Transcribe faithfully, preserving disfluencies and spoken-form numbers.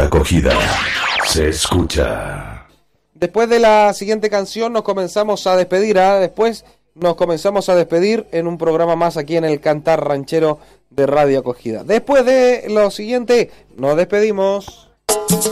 Acogida se escucha. Después de la siguiente canción nos comenzamos a despedir, ¿eh? Después nos comenzamos a despedir en un programa más aquí en el Cantar Ranchero de Radio Acogida. Después de lo siguiente, nos despedimos.